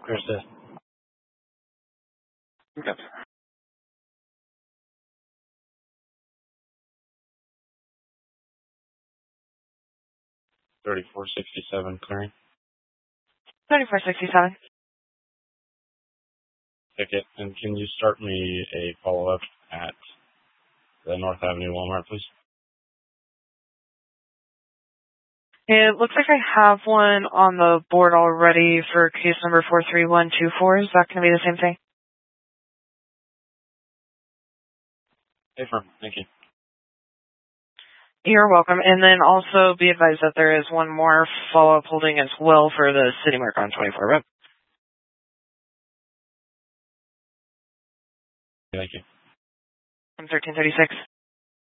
There's this. Okay. 3467 clearing. 3467. Ticket. And can you start me a follow-up at the North Avenue Walmart, please? It looks like I have one on the board already for case number 43124. Is that going to be the same thing? Affirm. Thank you. You're welcome. And then also be advised that there is one more follow-up holding as well for the City Mark on 24 Road. Thank you. I'm 1336.